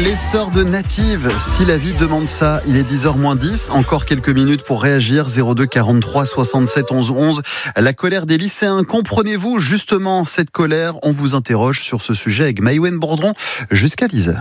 les sœurs de Native, si la vie demande ça. Il est 10h-10, encore quelques minutes pour réagir. 02 43 67 11 11. La colère des lycéens, comprenez-vous justement cette colère? On vous interroge sur ce sujet avec Maïwen Bourdron jusqu'à 10h.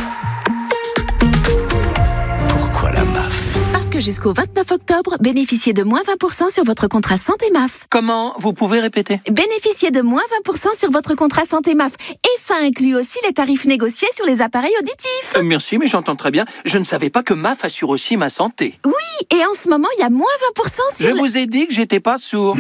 Pourquoi la MAF? Parce que jusqu'au 29 octobre, bénéficiez de moins 20% sur votre contrat santé MAF. Comment? Vous pouvez répéter? Bénéficiez de moins 20% sur votre contrat santé MAF. Et ça inclut aussi les tarifs négociés sur les appareils auditifs. Merci, mais j'entends très bien. Je ne savais pas que MAF assure aussi ma santé. Oui, et en ce moment, il y a moins 20% sur Je vous ai dit que j'étais pas sourd.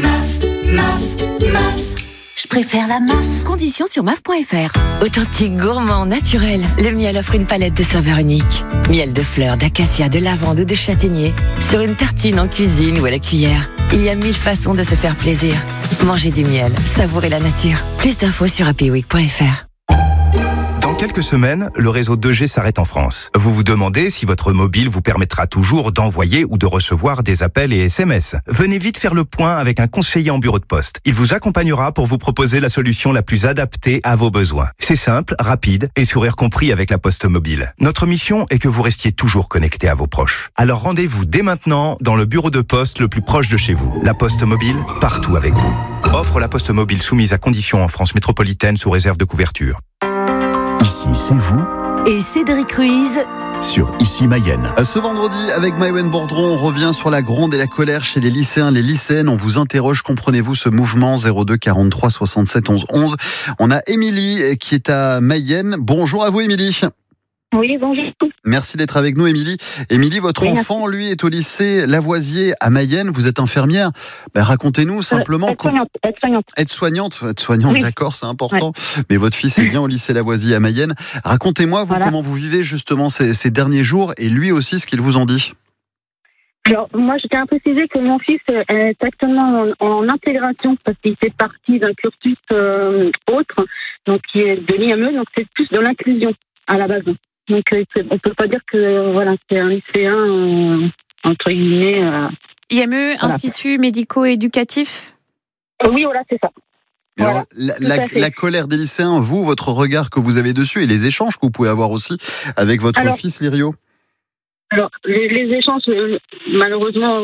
MAF. Je préfère la MAF. Conditions sur MAF.fr. Authentique, gourmand, naturel, le miel offre une palette de saveurs uniques. Miel de fleurs, d'acacia, de lavande ou de châtaignier. Sur une tartine en cuisine ou à la cuillère. Il y a 1000 façons de se faire plaisir. Mangez du miel, savourez la nature. Plus d'infos sur happyweek.fr. Dans quelques semaines, le réseau 2G s'arrête en France. Vous vous demandez si votre mobile vous permettra toujours d'envoyer ou de recevoir des appels et SMS. Venez vite faire le point avec un conseiller en bureau de poste. Il vous accompagnera pour vous proposer la solution la plus adaptée à vos besoins. C'est simple, rapide et sourire compris avec la Poste Mobile. Notre mission est que vous restiez toujours connecté à vos proches. Alors rendez-vous dès maintenant dans le bureau de poste le plus proche de chez vous. La Poste Mobile, partout avec vous. Offre la Poste Mobile soumise à conditions en France métropolitaine sous réserve de couverture. Ici, c'est vous Et Cédric Ruiz sur Ici Mayenne. Ce vendredi, avec Maïwen Bourdron, on revient sur la gronde et la colère chez les lycéens, les lycéennes. On vous interroge, comprenez-vous ce mouvement? 02 43 67 11 11. On a Émilie qui est à Mayenne. Bonjour à vous, Émilie. Oui, bonjour. Merci d'être avec nous, Émilie. Émilie, votre enfant, lui, est au lycée Lavoisier à Mayenne. Vous êtes infirmière. Racontez-nous simplement. Aide-soignante, oui. D'accord, c'est important. Oui. Mais votre fils est bien au lycée Lavoisier à Mayenne. Racontez-moi, vous, comment vous vivez justement ces derniers jours et lui aussi, ce qu'il vous en dit. Alors, moi, je tiens à préciser que mon fils est actuellement en intégration parce qu'il fait partie d'un cursus autre, donc qui est de l'IME, donc c'est plus de l'inclusion à la base. Donc, on peut pas dire que c'est un lycéen entre guillemets. IME, Institut médico-éducatif. Oui, voilà, c'est ça. Alors, la colère des lycéens, vous, votre regard que vous avez dessus et les échanges que vous pouvez avoir aussi avec votre fils Lirio. Alors, les échanges, malheureusement,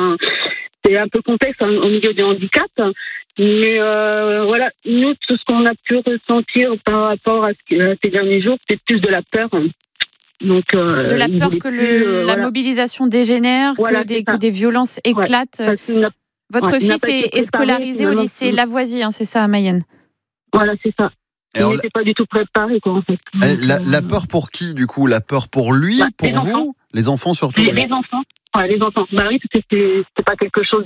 c'est un peu complexe au milieu du handicap. Mais nous, tout ce qu'on a pu ressentir par rapport à ces derniers jours, c'est plus de la peur. Donc, de la peur que la mobilisation dégénère, que des violences éclatent. Votre fils est scolarisé au lycée Lavoisier, c'est ça, à Mayenne? Voilà, c'est ça. Il n'était pas du tout préparé, quoi, en fait. La peur pour qui, du coup? La peur pour lui, pour vous enfants. Les enfants surtout? Les enfants. Ouais, les enfants. Bah oui, c'était pas quelque chose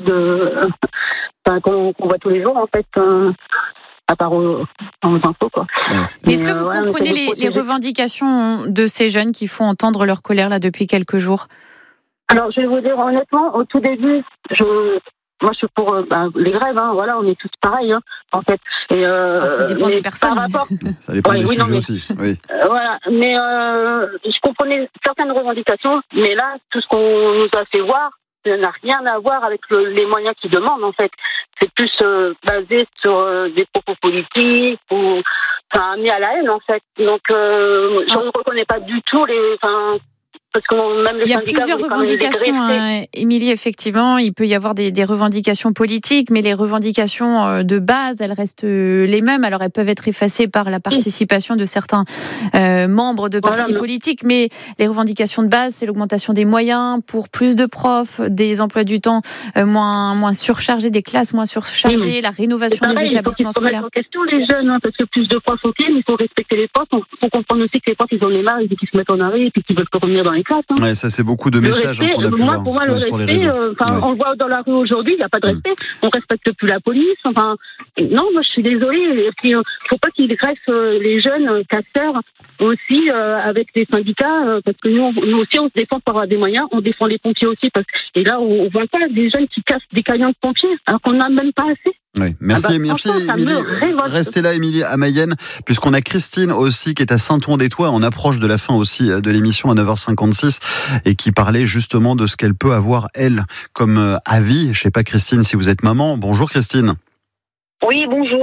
qu'on voit tous les jours, en fait, à part aux infos, quoi. Ouais. Mais est-ce que vous comprenez les revendications de ces jeunes qui font entendre leur colère, là, depuis quelques jours? Alors, je vais vous dire, honnêtement, au tout début, moi, je suis pour les grèves, on est tous pareils, en fait. Et, ça dépend des personnes. Ça dépend des sujets aussi, oui. Voilà, mais je comprenais certaines revendications, mais là, tout ce qu'on nous a fait voir, ça n'a rien à voir avec les moyens qu'ils demandent, en fait. C'est plus basé sur des propos politiques ou amené à la haine, en fait. Donc, je ne reconnais pas du tout parce que même il y a plusieurs revendications, Émilie, effectivement. Il peut y avoir des revendications politiques, mais les revendications de base, elles restent les mêmes. Alors, elles peuvent être effacées par la participation de certains membres de partis politiques, mais les revendications de base, c'est l'augmentation des moyens pour plus de profs, des emplois du temps moins surchargés, des classes moins surchargées, la rénovation des établissements scolaires. Il faut question les jeunes, parce que plus de profs, ok, mais il faut respecter les profs. Il faut comprendre aussi que les profs, ils en ont marre, ils se mettent en arrêt et puis qu'ils veulent revenir dans les classes. Ouais, ça c'est beaucoup de messages qu'on a pu voir pour moi, le sur les respect, réseaux. On le voit dans la rue aujourd'hui, il n'y a pas de respect. On respecte plus la police. Non, moi je suis désolée. Il ne faut pas qu'ils graissent les jeunes casseurs aussi avec les syndicats, parce que nous aussi on se défend par avoir des moyens, on défend les pompiers aussi. Et là, on voit pas des jeunes qui cassent des camions de pompiers, alors qu'on n'a même pas assez. Oui, merci Émilie. Restez là, Émilie, à Mayenne, puisqu'on a Christine aussi qui est à Saint-Ouen-des-Toits. On approche de la fin aussi de l'émission à 9h56 et qui parlait justement de ce qu'elle peut avoir, elle, comme avis. Je ne sais pas, Christine, si vous êtes maman. Bonjour, Christine. Oui, bonjour.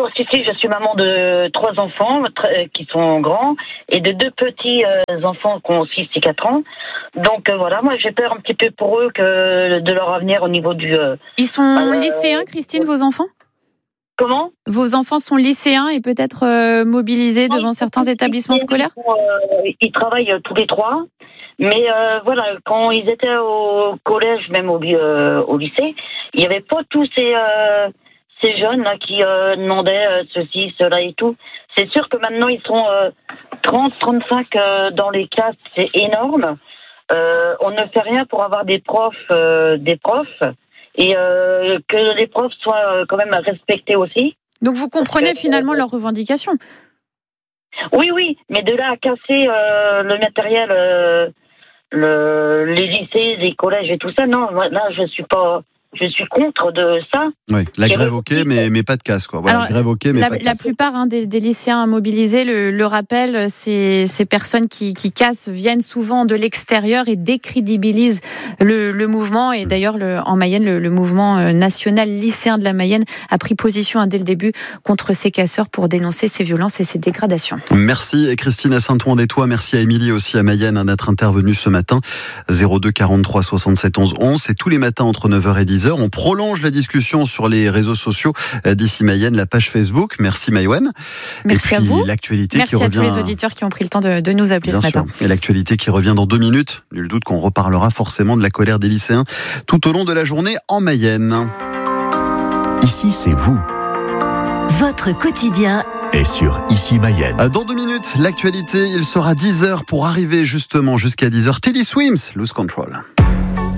si, je suis maman de 3 enfants qui sont grands et de 2 petits enfants qui ont 6 et 4 ans. Donc voilà, moi j'ai peur un petit peu pour eux de leur avenir au niveau du... Ils sont lycéens, Christine, vos enfants ? Comment ? Vos enfants sont lycéens et peut-être mobilisés devant certains établissements scolaires ? Ils travaillent tous les 3. Mais voilà, quand ils étaient au collège, même au lycée, il n'y avait pas tous ces jeunes là qui demandaient ceci, cela et tout. C'est sûr que maintenant ils sont 30, 35 dans les classes, c'est énorme. On ne fait rien pour avoir des profs et que les profs soient quand même respectés aussi. Donc vous comprenez finalement leurs revendications ? Oui, mais de là à casser le matériel, les lycées, les collèges et tout ça, non, là je suis contre de ça. Oui, la grève ok, mais pas de casse quoi. Voilà, alors, grève ok, mais pas de casse. La plupart des lycéens mobilisés le rappellent, ces personnes qui cassent viennent souvent de l'extérieur et décrédibilisent le mouvement. Et d'ailleurs, en Mayenne, le mouvement national lycéen de la Mayenne a pris position dès le début contre ces casseurs pour dénoncer ces violences et ces dégradations. Merci Christine à Saint-Ouen-des-Tois, merci à Émilie aussi à Mayenne d'être intervenue ce matin. 02 43 67 11 11, c'est tous les matins entre 9h et 10h. On prolonge la discussion sur les réseaux sociaux d'Ici Mayenne, la page Facebook. Merci Maïwenn. Merci et puis, à vous. L'actualité merci qui à revient... tous les auditeurs qui ont pris le temps de nous appeler Bien ce sûr. matin. Et l'actualité qui revient dans 2 minutes. Nul doute qu'on reparlera forcément de la colère des lycéens tout au long de la journée en Mayenne. Ici, c'est vous. Votre quotidien Et sur Ici Mayenne. Dans 2 minutes, l'actualité, il sera 10h pour arriver justement jusqu'à 10h. Teddy Swims, Lose Control.